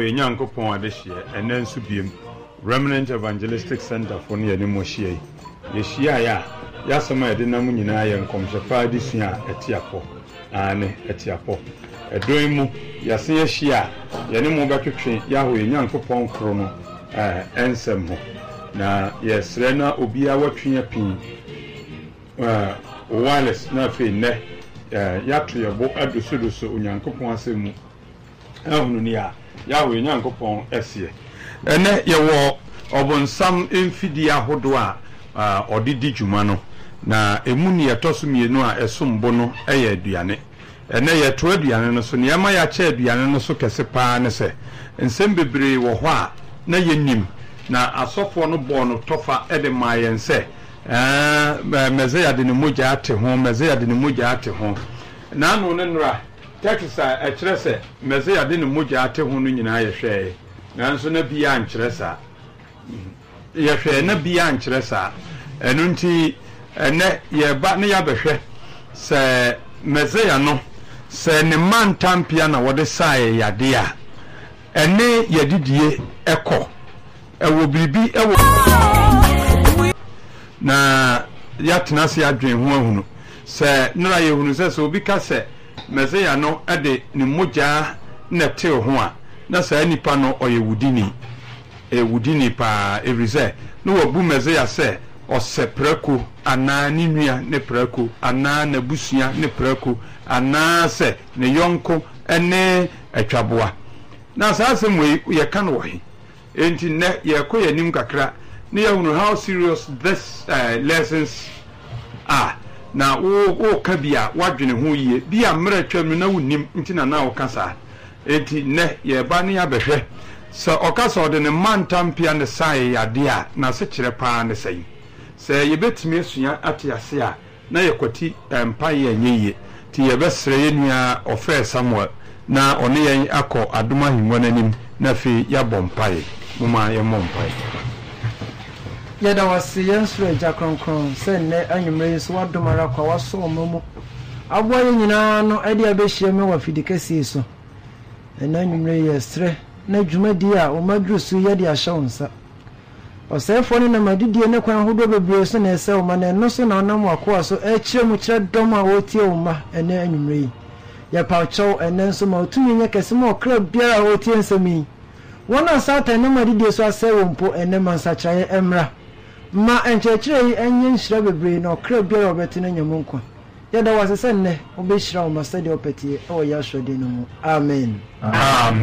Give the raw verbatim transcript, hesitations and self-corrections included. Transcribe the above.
Yankopon adehye enen su biem Remnant Evangelistic Center for ne ne mo hye ye hye ya ya sama ye de nam nyina ye nkomhyefa adesua etiapo ane etiapo edon mu ya se ye hye ye ne mo betwetwe ya ho Yankopon kro no eh ensem ho na ye sre na obi a watwe pin eh wireless na fe ne eh ya to ye bo adosodoso Onyankopon asemu ehunu ni a ya ho Yankopon esie ene ye wo obonsam emfidi ahodo a odidi dwuma no na emuni yetoso mienu a esombo no eye aduane ene ye to aduane no so ne ma ya cha aduane no so kese paa ne se nsem bebre wo ho a na yenim na asofo no bo no tofa ede ma yense eh meze ya de ne moja ate ho meze ya de ne moja ate ho na anu ne nra tekisa e kire se meze ya de ne moja ate ho no nyina ye hwe nanso na bia nkyere sa ye hwe na bia nkyere sa enu nti ene ye ba ne ya behwe se meze ya no se ne mantampia na wode sae yade a ene ye didie ekọ ewo biribi ewo na ya tenase adwen ho ahunu se nra ye hunu se se obi ka se meze ya no ede ne moja na te ho a na sa nipa no oyewudini e wudini pa erize no wabu meze ya se oseprako ana ni nua ne prako ana na busua ne prako ana se ne yonko ene atwaboa na sa asem we ye kan wo he enti ne ye ko yanim kakra ne ya hunu how serious this uh, lessons are na wo wo ka bia wadwene ho yie bia mra twam na wunim enti na na wo kasa enti ne ye ba ne ya behwe so okasa ode ne mantampia ne sai yade a na se kire paa ne sai se ye betimi asua ate ase a na ye kwati empa ye anyeye ti ye besre ye nua ofe Samuel na one yen akọ adoma hinwo nanim na fi ya bompae muma ye mompae ye da wase yen suro eja kronkron se ne anwumre so wadomara kwa waso omomo abo ye nyina no ade abehie me wa fidikasi so ena anwumre ye sre na dwumadi a o madrusu ye de ahye onsa osefo ne na madidie ne kwan hodo bebre so na ese o ma na no so na onam akoa so e kire mu kire dom a wotie o ma ena anwumre ya pa chow ena so ma otumi nya kese ma okra biara wotie nsami wona satan ne madidie so ase wo mpo ena mansa kire emra ma enchekire yi enye nhira bebre na okra biara obeti na nyamonkwa ya da wasese ne obehira o ma sade opetie e wo ya hwede no mu amen amen.